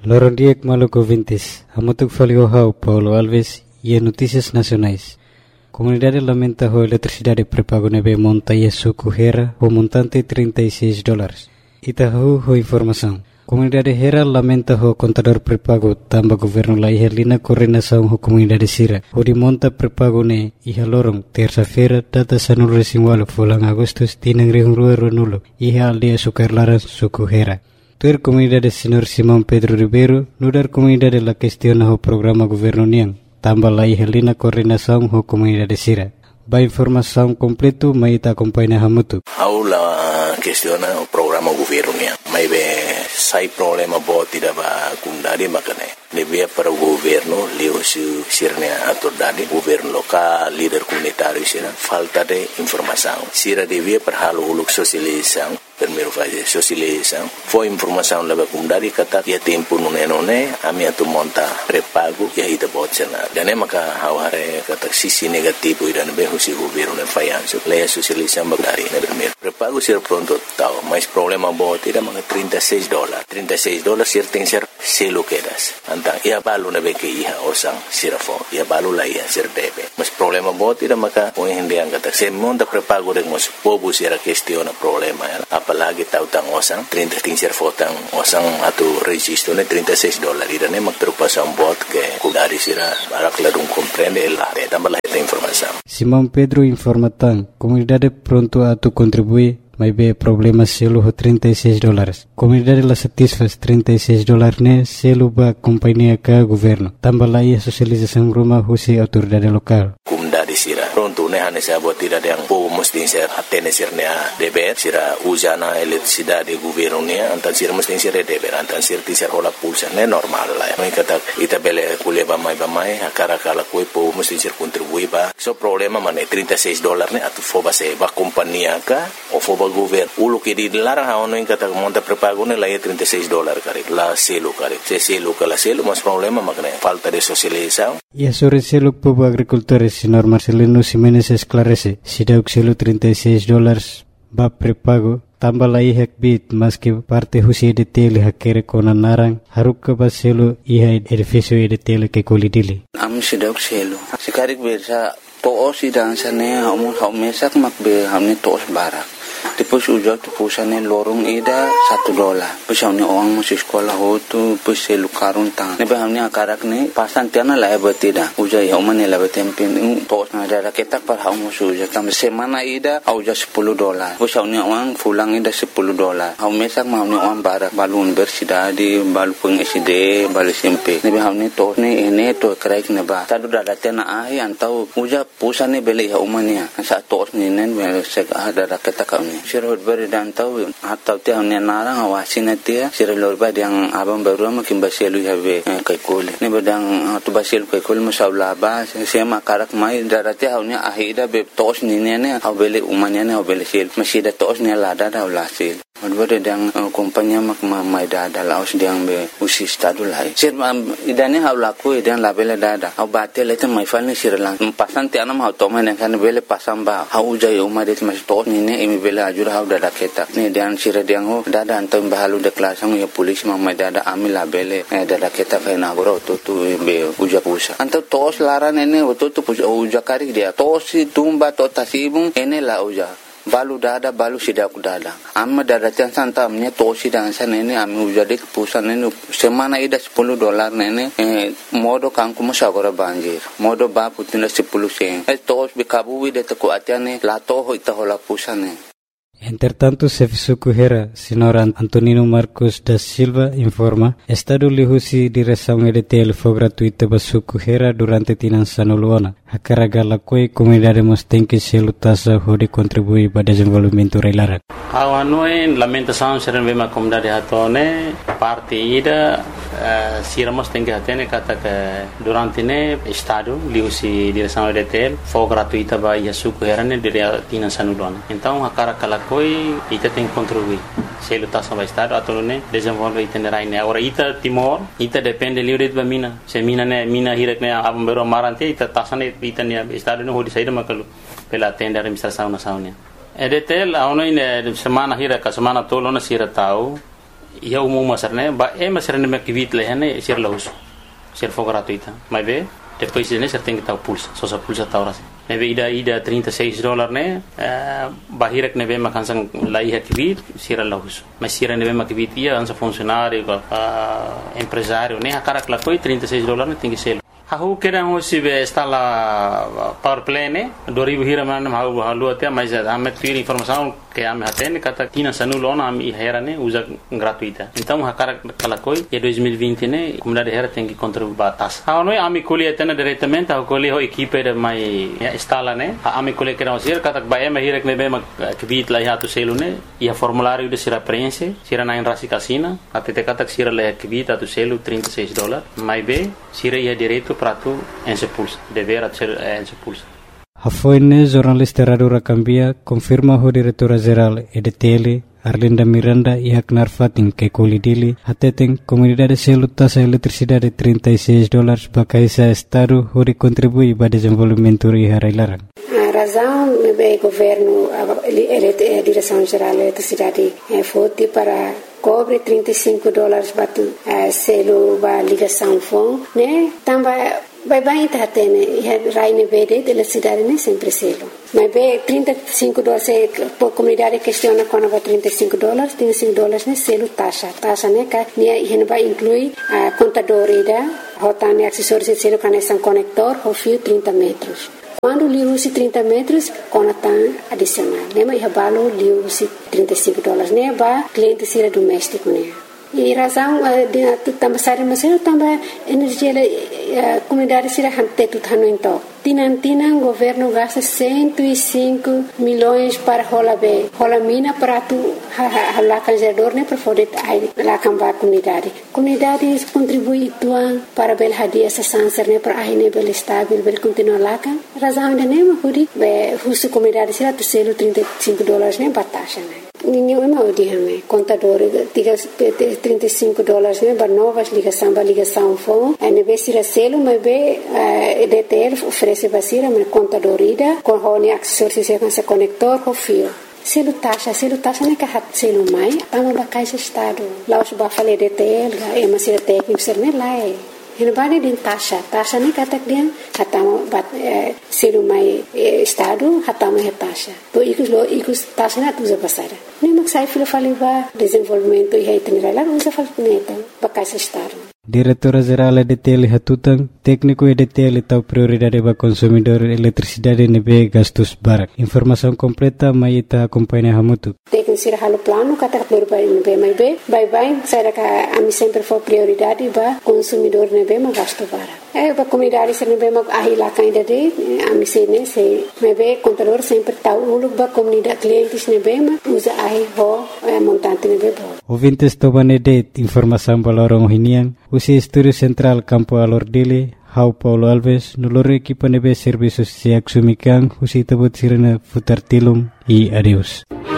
Loro Diek Maluco Vintes, Amutuk Faliohau, Paulo Alves e Notícias Nacionais. Comunidade lamenta a eletricidade pré-pago nebe monta e suco Hera, o montante $36. Itahu ho informação. Comunidade Hera lamenta o contador pré-pago tamba governo la ihelina coordenação ho comunidade Sira. O de monta pré-pago ne iha lorong terça-feira data sanul resinwalo fulang Agustus tinang rihung rua nulo iha aldea sukarlaran suku Hera. Tuer comunidade Senhor Simão Pedro Ribeiro, nudar comunidade la questiona ho programa governo niang, tamba la ihelina coordenação ho comunidade Sira. Ba informação completo maita acompanha hamutu. Aula questiona o programa governo niang. Mai be sai problema bo tidak ba kundari makane. Lebih para o governo leo sirnya autoridade governo lokal líder comunitário sira falta de informação. Sira devia para halo uluk sosialização. Primeiro fazer socialização, foi informação leva comunidade kata dia tempo nune ami atu monta pré-pago e aí da botcena. Dan maka haware kata sisi negativo idan be husi governo ne fayanso. Leia socialização bagari ne primeiro. Pré-pago ser pronto tal, mas problema bo tidak maka $36. $36 ser tem ser selo quedas. Antang ia balu ne be ke iha osang sirafo. Ia balu la ia ser debe. Mas problema bo tidak maka o hindi ang kata se monta pré-pago de mos povo sira questiona problema ya. Apalagi tautang osang 30 tinser fotang osang atau registro ne $36 irane mak preocupação bot que kudari sira barak ladung compreende la de tambah esta informação. Simão Pedro informa tan comunidade pronto a tu contribuir mas be problema selo ho $36. Comunidade la satisfaz $36 ne selo ba companhia ka governo. Tambah la ia socialização rumah husi autoridade lokal. Comunidade sira pronto ne hane sa bot tidak yang po mesti ser atene sirnya deber sira usana eletricidade governo ne antan sira mesti ser deber antan sir ti ser hola pulsa ne normal la. Mai kata ita bele kule ba mai akara kala ko po mesti ser contribui ba. So problema mane $36 ne atu foba se ba companhia ka o foba governo ulo que dilarang haono in kata monta pré-pago ne la $36 kare la selo kare se selo kala selo mas problema makne falta de socialização. E sobre selo povo agricultores senhor Marcelino Ximenes esclarece si dauk selo $36 ba pré-pago tambah la ihak bit mas que parte husi edetele hakere kona narang haruka ba selo iha edifício edetele que kolidili am si dauk selo sikarik bersa to si dansane hamu mesak makbe hamne tos barak. Tipos ujak tipusane lorong ida $1. Pesawni orang masih sekolah hotu peselu karun tang. Nebe hamni akarak ne pasan tiana la betida. Ujai haumane la betempin tos na ada ketak par haum ujak tam semana ida auja $10. Pesawni orang fulang ida $10. Haum mesak hamni orang barak balun bersida di balu peng SD balu SMP. Nebe hamni tos ne ene to kraik neba. Tadu dada tiana ai antau ujak pusane beli haumania. Sa tos ni nen sek ada ketak sirhut beri dan tahu atau tiang ni narang awasin dia sirhut beri yang abang baru makin basilu habe kaikul ni bedang tu basilu kaikul masalah bah sema karak mai darati hau ni ahida be tos ni ne au beli umanya ne au beli sil masih ada tos ni lada dah ulasil beri yang kompanya mak mai dada laos diang be usi stadu lai sir idane hau laku idan labele dada au batel itu mai fal ni sirlang pasan tianam hau tomen kan beli pasang ba hau jai umadet masih tos ni ne imi beli ajur hau dada ketak ni dan sira diang ho dada antum bahalu de kelasang ya polis mamai dada amil labele dada ketak kai nagoro tu be uja pusa antum tos laran ene tu uja kari dia tos tumba to tasibung ene la uja balu dada balu sidak dada amma dada tian santamnya tosi dan san ini ami ujadi pusan ini semana ida $10 nene modo kangku musagora banjir modo ba putina 10 sen tos bikabu de ko atiane la to ho ita hola pusane. Entretanto, Sefisuku Hera, senhor Antonino Marcos da Silva, informa, Estado lihusi direção EDTL foi gratuita para Suku Hera durante tinan sanuluana. A caragala koi comunidade mos tem que se lutasa hode contribuir para desenvolvimento reilarak. Awanoi lamentação seren vema comunidade hatone parte ida siramos tem que hatene kata que durante ne Estado lihusi direção EDTL foi gratuita para Suku Hera ne dire tinan sanuluana. Então a caragala koi ita tem que contribuir. Se lutasa para Estado atau ne desenvolve itinerai ne. Agora ita Timor ita depende livre de mina. Se mina ne mina hirak ne abam bero marante ita tasane ita ne Estado ne hodi saída makalu pela tenda administração nacional. EDTL aonde semana hira ka semana tolo na sira tau ia umum masarne ba masarne me kivit lehane sir lahus sir for gratuita mas be depois ne ser tem que estar pulsa só sa pulsa tá ora neve ida $36 ne bahirek neve makansang lai kivit sir lahus mas sir neve makivit ia ansa funcionário empresário ne akarak la coi $36 ne tem que ser Aku kira hosi be instala power plane 2000 hiraman hau halu até mas ame tuir informação que ame hatene kata tina sanulona ame herane usa gratuita então hakara kalakoi e 2020 ne comunidade hera tem que contribuir batas a noi ame colhe atena diretamente a colhe ho equipe de mai instala ne ame colhe que não ser kata ba ame hira que ne be ma kvit la hatu selune e a formulário de sira preenche sira na enrasi casina até te kata sira le kvit atu selu $36 mai be sira ia direito prato en se pulsa dever ser en se pulsa Hafoine jornalista Radura Cambia confirma o diretora-geral EDTL Arlinda Miranda e Aknar Fatin que colidili ateten comunidade selo taxa eletricidade $36 para caisa estado onde contribui para desenvolvimento e harailaran. A razão do governo a direção-geral da eletricidade foi para cobre $35 para selo para ligação phone, né? Também vai tá tendo raine verde de eletricidade né sempre selo. Mas be $35 por comunidade questiona quando vai $35 né selo taxa né que ne vai incluir a contadora da rotane acessórios de selo conexão conector o fio 30 metros. Quando lhe usa 30 metros, conectam adicional. Lembra que o lhe usa $35, né? Para cliente ser doméstico, né? E razão de também sair mas também energia comunidade será hante tudo então tinan governo gasta 105 milhões para rola mina para tu lá canjador né para poder lá cambar comunidade contribui tuan para bel hadia essa sanser né para aí bel estável bel continuar lá kan razão de nem huri be husu comunidade será tu selo $35 né batasha né ninguém mau dihame contador $35 né para novas ligação phone e be será selo mas be EDTL oferece basira mas contador ida com hone acessórios se com conector com fio selo taxa né que hat selo mai tama ba caixa estado lá os ba fale EDTL e mas será técnico ser né lá Ele vai de taxa nem kata dia hatama bat selo mai estado hatama é taxa to ikus taxa na tuza pasara nem mak sai filo fale ba desenvolvimento e itinerário lá usa fal puneta ba caixa estado Diretora-geral EDTL Hatutang, técnico EDTL tau prioridade para consumidor eletricidade nebe gastos barak. Informação completa mai ita acompanha hamutu. Técnico sira halo plano kata prioridade nebe mai be, bye sai ka ami sempre for prioridade para consumidor nebe ma gasto barak. Ba comunidade sira nebe ma ahila kainda de ami sene se nebe contador sempre tau uluk ba comunidade clientes nebe ma usa ahi ho montante nebe bo. Ouvintes tobane de informação balorong hinian. Usi Estúdio Central Campo Alordile, Hau Paulo Alves, noloro equipa nebe serviços se axumikan, usi tabut sirena futar tilum e adeus.